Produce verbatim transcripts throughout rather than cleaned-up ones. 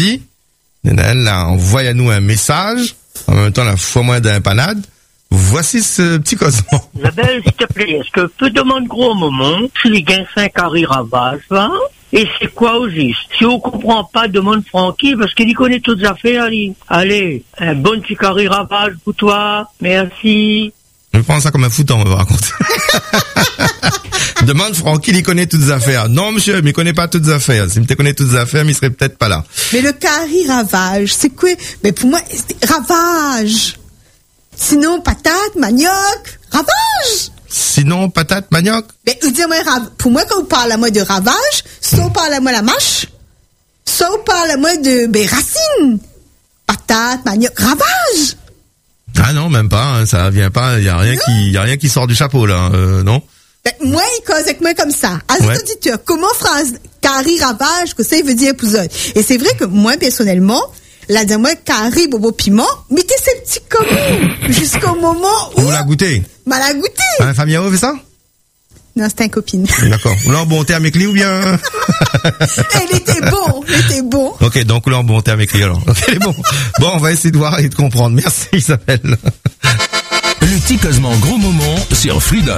dit, là, envoie-nous un message, en même temps, la fois moins d'un panade. Voici ce petit Cosmo. Isabelle, s'il te plaît, est-ce que tu demandes gros moment, si les gains cinq carrés ravage, va? Et c'est quoi au juste? Si on comprend pas, demande Francky, parce qu'il y connaît toutes les affaires, lui. Allez, un bon petit carré ravage pour toi. Merci. Je prends ça comme un foutant, on va raconter. Demande Francky, il connaît toutes les affaires. Non, monsieur, mais il connaît pas toutes les affaires. S'il me connaît toutes les affaires, mais il serait peut-être pas là. Mais le carré ravage, c'est quoi? Mais pour moi, c'est ravage. Sinon, patate, manioc, ravage. Sinon, patate, manioc. Mais, dis-moi, pour moi, quand on parle à moi de ravage, ça, on parle à moi la mâche. Ça, on parle à moi de, ben, racine. Patate, manioc, ravage. Ah non, même pas, hein, ça vient pas, il y a rien non. qui, y a rien qui sort du chapeau, là, euh, non? Ben, moi, il cause avec moi comme ça. À ouais. l'auditeur, comment phrase, carré ravage, que ça, il veut dire épousonne. Et c'est vrai que moi, personnellement, là, dis-moi, carré, bobo, piment, mettez ces petits communs jusqu'au moment où... Vous la goûtez? M'a la goûté. Hein, famille fait ça? Non, c'était une copine. D'accord. Là, bon, t'es avec lui ou bien? Elle était bon, elle était bon. Ok, donc là, bon, t'es avec lui alors. Ok, elle est bon. Bon, on va essayer de voir et de comprendre. Merci Isabelle. Le petit Cosmo gros moment sur Freedom.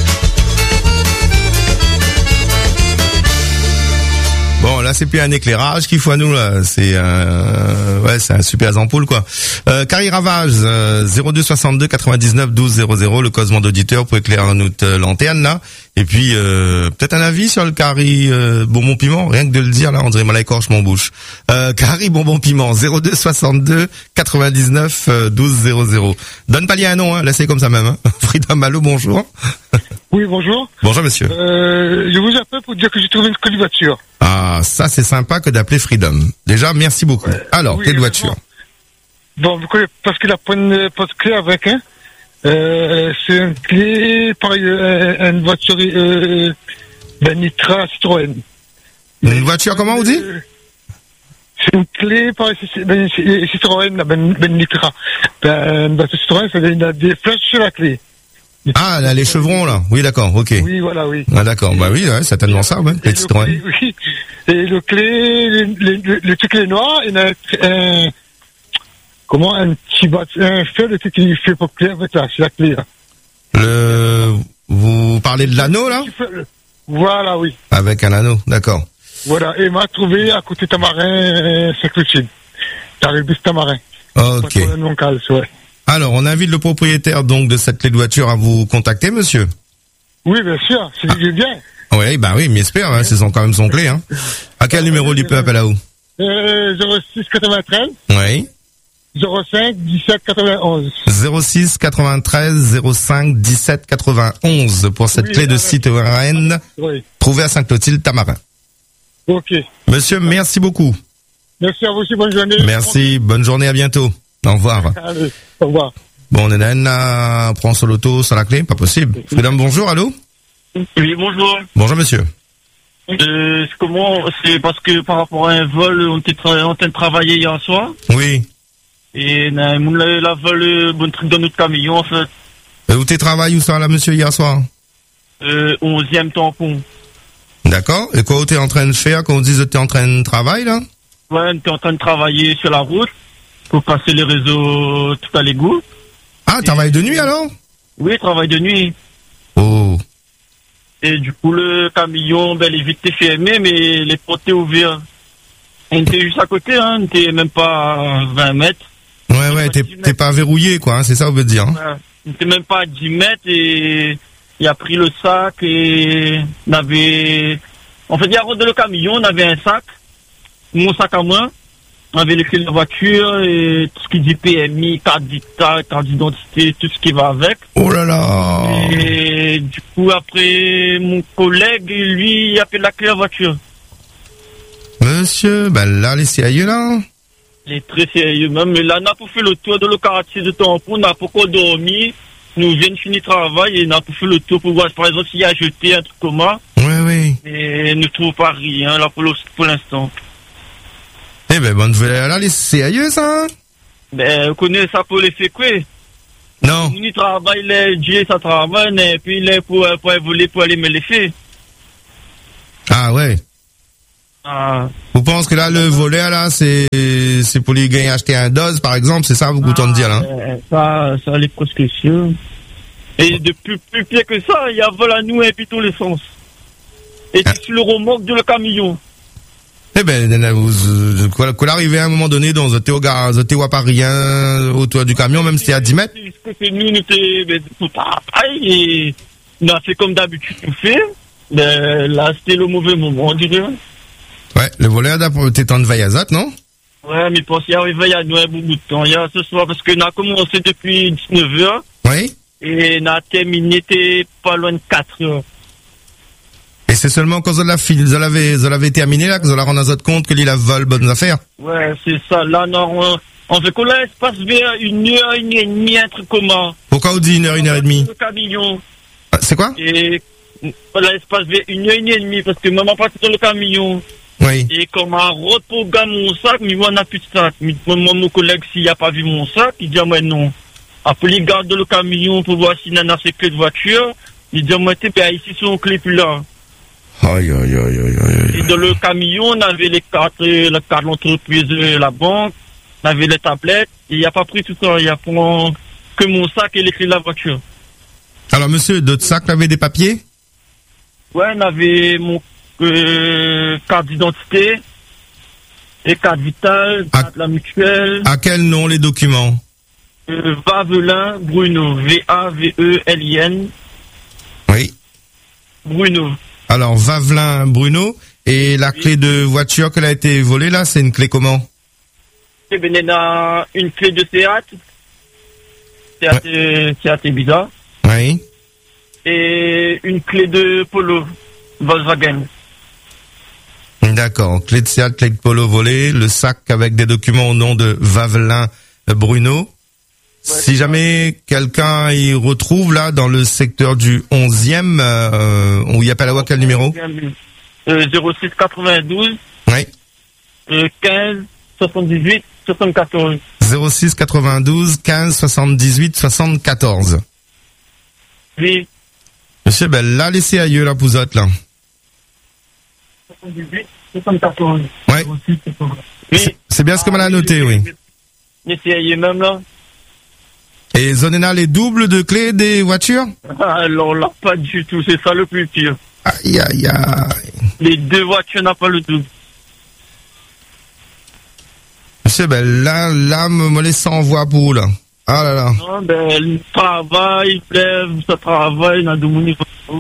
Bon, là, c'est plus un éclairage qu'il faut à nous, là. C'est un, ouais, c'est un super ampoule, quoi. Euh, Carré Ravage, euh, zéro deux soixante-deux quatre-vingt-dix-neuf douze zéro zéro, le Cosmo d'auditeur pour éclairer notre lanterne, là. Et puis, euh, peut-être un avis sur le Carré, euh, bonbon piment. Rien que de le dire, là, on dirait mal écorche mon bouche. Euh, Carré bonbon piment, zéro deux soixante-deux quatre-vingt-dix-neuf douze zéro zéro. Donne pas lié un nom, hein. Là, c'est comme ça même, hein. Freedom, allô, bonjour. Oui, bonjour. Bonjour, monsieur. Euh, je vous appelle pour dire que j'ai trouvé une clé de voiture. Ah, ça, c'est sympa que d'appeler Freedom. Déjà, merci beaucoup. Alors, oui, clé de voiture. Bon, vous connaissez, parce qu'il a pas une porte-clé avec, hein. Euh, c'est une clé, pareil, euh, une voiture, euh, ben, Nitra Citroën. Une voiture, comment vous dites? C'est une clé, pareil, c'est, ben, c'est, Citroën, ben, ben, Nitra. Ben, une voiture Citroën, ça il a des flèches sur la clé. Ah, là, les chevrons, là. Oui, d'accord, ok. Oui, voilà, oui. Ah, d'accord. Bah oui, ouais, certainement ça, ouais. Les Citroën. Clé, oui. Et le clé, le, le, le truc est noir, il y a un, comment, un petit bat, un feu, le truc qui fait pour clé avec la, c'est la clé, là. Le, vous parlez de l'anneau, là? Voilà, oui. Avec un anneau, d'accord. Voilà, et il m'a trouvé à côté de Tamarin, Saint-Clotilde. Taribus Tamarin. Ok. Ouais. Alors, on invite le propriétaire, donc, de cette clé de voiture à vous contacter, monsieur? Oui, bien sûr, c'est du bien. Oui, bah oui, mais espère, hein, c'est son, quand même son clé, hein. À quel numéro il peut appeler à où? Euh, zéro six quatre-vingt-treize. Oui. zéro cinq dix-sept quatre-vingt-onze. zéro six quatre-vingt-treize zéro cinq dix-sept quatre-vingt-onze pour cette oui, clé de Citroën. Oui. Trouvée à Saint-Clotilde, Tamarin. Ok. Monsieur, merci beaucoup. Merci à vous aussi, bonne journée. Merci, bonne journée, à bientôt. Au revoir. Allez, au revoir. Bon, Nana prend son loto sans la clé, pas possible. Freedom, bonjour, allô? Oui, bonjour. Bonjour, monsieur. Euh, c'est comment, c'est parce que par rapport à un vol, on était tra- en train de travailler hier soir. Oui. Et, on a la vol, bon truc dans notre camion, en fait. Et où t'es travaillé, où ça, là, monsieur, hier soir? Euh, onzième tampon. D'accord. Et quoi, t'es en train de faire quand on dit que t'es en train de travailler, là? Ouais, on était en train de travailler sur la route pour passer les réseaux tout à l'égout. Ah, et travail de nuit, alors? Oui, travail de nuit. Oh. Et du coup, le camion, ben, les vitres étaient fermées, mais les portes étaient ouvertes. On était juste à côté, hein, on était même pas à vingt mètres. Ouais, ouais, t'es, t'es pas verrouillé, quoi, hein, c'est ça, on veut dire. Hein. Ouais, on était même pas à dix mètres et il a pris le sac et on avait, en fait, il a rodé le camion, on avait un sac, mon sac à moi, on avait les clés de la voiture et tout ce qui dit P M I, carte d'identité, carte d'identité, tout ce qui va avec. Oh là là! Et du coup, après, mon collègue, lui, il a fait la clé de la voiture. Monsieur, ben là, les sérieux, là? Il est très sérieux, même. Mais là, on a pas fait le tour de le quartier de tampon, on n'a pas encore dormi. Nous venons finir le travail et on a pas fait le tour pour voir, par exemple, s'il y a jeté un truc comme ça. Oui, oui. Et ne trouve pas rien, là, pour, le, pour l'instant. Eh ben, bonne nouvelle, là, les sérieux, ça? Ben, on connaît ça pour les faits, quoi. Non. Il travaille, les Dieu, ça travaille, et puis il est pour, pour évoluer, pour aller me les faire. Ah, ouais. Ah. Vous pensez que là, le volet, là, c'est, c'est pour les gagner acheter un dose, par exemple, c'est ça, vous comptez de dire, là? Euh, ça, ça allait presque sûr. Et de plus, plus pire que ça, il y a vol à nous et puis tous les sens. Et Ah. c'est sur le remorque de le camion. Eh ben, vous, quoi, quoi l'arrivée à un moment donné dans un théo-gare, un théo à pas rien autour du camion, même si c'est à dix mètres? Parce que nous, on était, ben, tout pareil, et on a fait comme d'habitude tout fait. Mais là, c'était le mauvais moment, on dirait. Ouais, le volet, t'es en veille à Zat, non? Ouais, mais pour s'y arriver, il y a nous un bout de temps. Il y a ce soir, parce qu'on a commencé depuis dix-neuf heures. Oui. Et on a terminé, t'es pas loin de quatre heures. Et c'est seulement quand vous l'avez, vous l'avez, vous l'avez terminé, là, que vous allez rendre votre compte que l'île a vol bonnes affaires? Ouais, c'est ça. Là, non, on, on fait qu'on là, il se passe vers une heure, une heure et demie, un truc comment. Pourquoi vous dites une heure, une heure et demie? Le camion. Ah, c'est quoi? Et là, il se passe vers une heure, une heure et demie, parce que maman passe dans le camion. Oui. Et comme un reprogramme mon sac, mais moi, on n'a plus de sac. Mais moi, mon collègue, s'il n'a pas vu mon sac, il dit, ah, moi, non. Après, il garde le camion pour voir s'il n'a ses clés de voiture. Il dit, ah, moi, t'es bien ici, son clé plus là. Aïe, aïe, aïe, aïe, aïe. Et dans le camion, on avait les cartes, la carte de l'entreprise, la banque, on avait les tablettes, et il n'a pas pris tout ça, il a pris que mon sac et les clés de la voiture. Alors, monsieur, d'autres sacs, vous avez des papiers? Ouais, on avait mon euh, carte d'identité, et carte vitale, Ah. carte de la mutuelle, À quel nom les documents? euh, Vavelin Bruno, V A V E L I N, Oui. Bruno. Alors, Vavelin Bruno, et la clé de voiture qu'elle a été volée, là, c'est une clé comment? Et ben, on a une clé de Seat, Seat, euh, Seat Ibiza, Oui. et une clé de Polo, Volkswagen. D'accord. Clé de Seat, clé de Polo volée, le sac avec des documents au nom de Vavelin Bruno. Si jamais quelqu'un y retrouve, là, dans le secteur du onzième, euh, où il appelle à quel numéro? Euh, zéro six quatre-vingt-douze, Oui. euh, quinze, soixante-dix-huit, soixante-quatorze. zéro six quatre-vingt-douze, quinze, soixante-dix-huit, soixante-quatorze. Oui. Monsieur, ben, là, laissez ailleurs, la pouzotte, là. soixante-dix-huit, soixante-quatorze. Ouais. Oui. C'est- C'est bien ce que m'en a noté, oui. Essayez même là. Et Zonena, les doubles de clés des voitures? Alors là, pas du tout, c'est ça le plus pire. Aïe, aïe, aïe. Les deux voitures n'ont pas le double. Monsieur, ben, là, là, me, me laisse sans voix pour, là. Ah là là. Non, ben, il travaille, il plève, ça travaille, il y a deux mounis.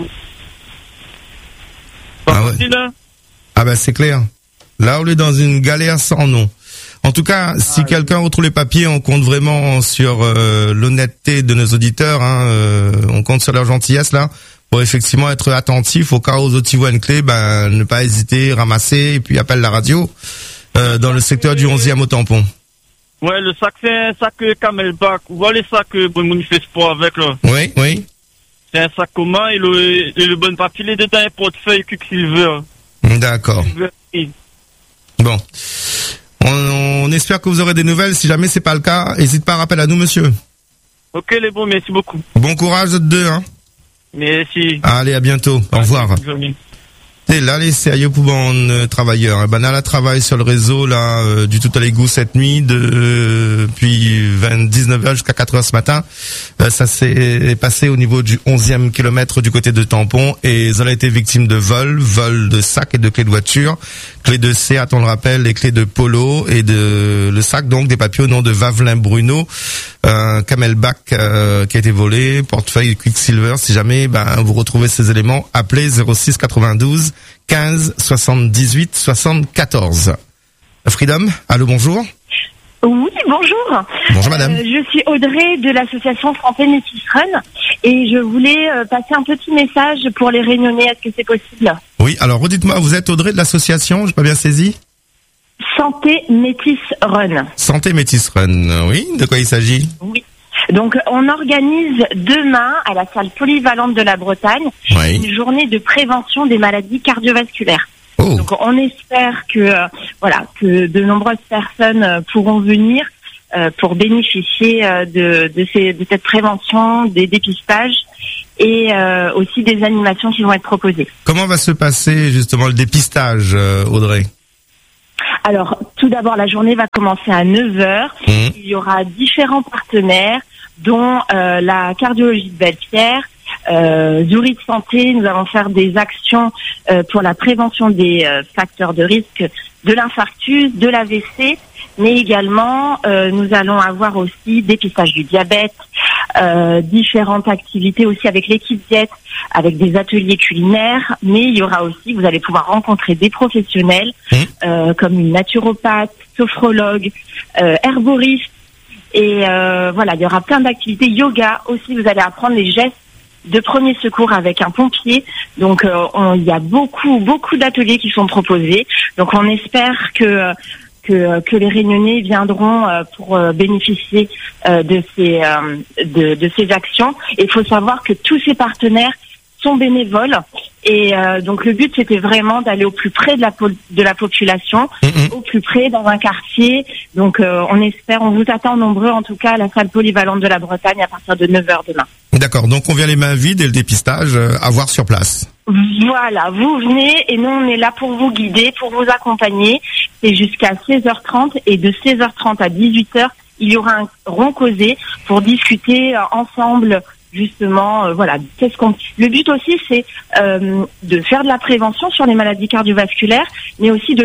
Pas Ah ouais. facile, hein? Ah ben, c'est clair. Là, on est dans une galère sans nom. En tout cas, si quelqu'un retrouve les papiers, on compte vraiment sur euh, l'honnêteté de nos auditeurs. Hein, euh, on compte sur leur gentillesse là pour effectivement être attentif au cas où aux autres voient une clé, ben ne pas hésiter, ramasser et puis appelle la radio euh, dans le secteur du onzième au tampon. Ouais, le sac, c'est un sac euh, Camelback. Vous voyez les sacs que bon, Mouni fait sport avec, là. Oui, oui. C'est un sac commun et le, et le bon papier, il est dedans un portefeuille Quicksilver. D'accord. Oui. Bon. On, on espère que vous aurez des nouvelles. Si jamais c'est pas le cas, n'hésite pas à rappeler à nous, monsieur. Ok, les bons, merci beaucoup. Bon courage, vous deux. Hein. Merci. Allez, à bientôt. Au revoir. Bonne journée. Et là, les sérieux pour bon euh, travailleurs. Ben là, travaille sur le réseau là euh, du tout à l'égout cette nuit, de euh, puis vingt dix-neuf heures jusqu'à quatre heures ce matin. Euh, ça s'est passé au niveau du onzième kilomètre du côté de Tampon et ils ont été victimes de vol, vol de sacs et de clés de voiture, clés de Seat, on le rappelle, les clés de Polo et de le sac donc des papiers au nom de Vavelin Bruno, un Camelback euh, qui a été volé, portefeuille Quicksilver. Si jamais ben vous retrouvez ces éléments, appelez zéro six quatre-vingt-douze quinze soixante-dix-huit soixante-quatorze. Freedom, allô, bonjour. Oui, bonjour. Bonjour madame. Euh, je suis Audrey de l'association Santé Métis Run et je voulais euh, passer un petit message pour les Réunionnais. Est-ce que c'est possible? Oui, alors redites-moi, vous êtes Audrey de l'association, j'ai pas bien saisi? Santé Métis Run. Santé Métis Run, oui, de quoi il s'agit? Oui. Donc, on organise demain à la salle polyvalente de la Bretagne Oui. une journée de prévention des maladies cardiovasculaires. Oh, Donc, on espère que euh, voilà que de nombreuses personnes euh, pourront venir euh, pour bénéficier euh, de de, ces, de cette prévention, des dépistages et euh, aussi des animations qui vont être proposées. Comment va se passer justement le dépistage, euh, Audrey? Alors, tout d'abord, la journée va commencer à neuf heures. Mmh. Il y aura différents partenaires, dont euh, la cardiologie de Bellepierre, euh, Zurich Santé. Nous allons faire des actions euh, pour la prévention des euh, facteurs de risque de l'infarctus, de l'A V C, mais également euh, nous allons avoir aussi dépistage du diabète, euh, différentes activités aussi avec l'équipe diète, avec des ateliers culinaires, mais il y aura aussi, vous allez pouvoir rencontrer des professionnels mmh. euh, comme une naturopathe, sophrologue, euh, herboriste, et euh, voilà, il y aura plein d'activités. Yoga aussi, vous allez apprendre les gestes de premier secours avec un pompier. Donc euh, on, il y a beaucoup beaucoup d'ateliers qui sont proposés. Donc on espère que que, que les Réunionnais viendront euh, pour euh, bénéficier euh, de ces euh, de, de ces actions. Et il faut savoir que tous ces partenaires sont bénévoles, et euh, donc le but c'était vraiment d'aller au plus près de la po- de la population, mmh. au plus près dans un quartier. Donc euh, on espère, on vous attend nombreux en tout cas à la salle polyvalente de la Bretagne à partir de neuf heures demain. D'accord, donc on vient les mains vides et le dépistage euh, à voir sur place. Voilà, vous venez et nous on est là pour vous guider, pour vous accompagner. C'est jusqu'à seize heures trente, et de seize heures trente à dix-huit heures, il y aura un rond causé pour discuter euh, ensemble. Justement, euh, voilà, qu'est-ce qu'on. Le but aussi, c'est euh, de faire de la prévention sur les maladies cardiovasculaires, mais aussi de